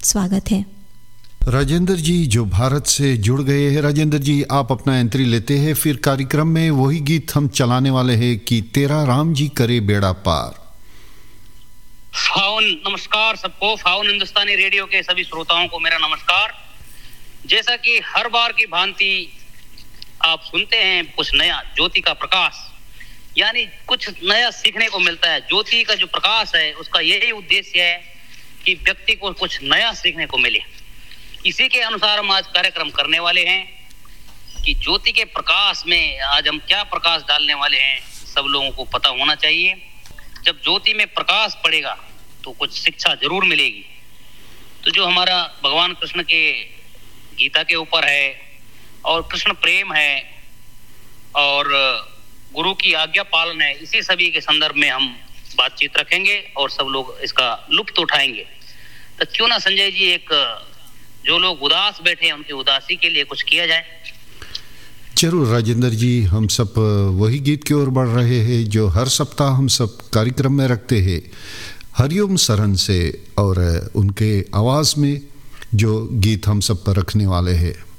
स्वागत है। राजेंद्र जी जो भारत से जुड़ गए हैं, राजेंद्र जी आप अपना एंट्री लेते हैं, फिर कार्यक्रम में वही गीत हम चलाने वाले हैं कि तेरा राम जी करे बेड़ा पार। फाउन नमस्कार सबको, फाउन हिंदुस्तानी रेडियो के सभी श्रोताओं को मेरा नमस्कार। जैसा कि हर बार की भांति आप सुनते हैं कुछ नया, ज्योति का प्रकाश, यानी कुछ नया सीखने को मिलता है। ज्योति का जो प्रकाश है उसका यही उद्देश्य है कि व्यक्ति को कुछ नया सीखने को मिले। इसी के अनुसार हम आज कार्यक्रम करने वाले हैं कि ज्योति के प्रकाश में आज हम क्या प्रकाश डालने वाले हैं, सब लोगों को पता होना चाहिए। जब ज्योति में प्रकाश पड़ेगा तो कुछ शिक्षा जरूर मिलेगी। तो जो हमारा भगवान कृष्ण के गीता के ऊपर है और कृष्ण प्रेम है और गुरु की आज्ञा पालन है, इसी सभी के संदर्भ में हम बातचीत रखेंगे और सब लोग इसका लुत्फ उठाएंगे। तो क्यों ना संजय जी, एक जो लोग उदास बैठे हैं उनकी उदासी के लिए कुछ किया जाए। जरूर राजेंद्र जी, हम सब वही गीत की ओर बढ़ रहे हैं जो हर सप्ताह हम सब कार्यक्रम में रखते हैं, हरिओम सरन से, और उनके आवाज़ में जो गीत हम सब पर रखने वाले हैं।